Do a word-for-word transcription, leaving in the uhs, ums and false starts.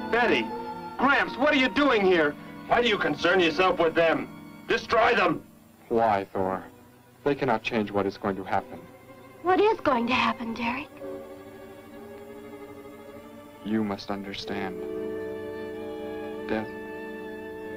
Betty! Gramps, what are you doing here? Why do you concern yourself with them? Destroy them! Why, Thor? They cannot change what is going to happen. What is going to happen, Derek? You must understand. Death